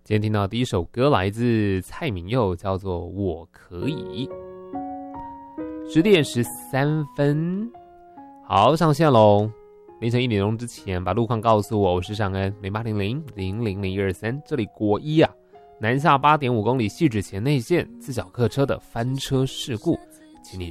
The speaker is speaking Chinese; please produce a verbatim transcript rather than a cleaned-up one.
今天听到第一首歌来自蔡旻佑，叫做《我可以》。十点十三分，好，上线喽！凌晨一点钟之前把路况告诉我，我是尚恩，零八零零零零零一二三，这里国一啊，南下八点五公里汐止前内线自小客车的翻车事故，请你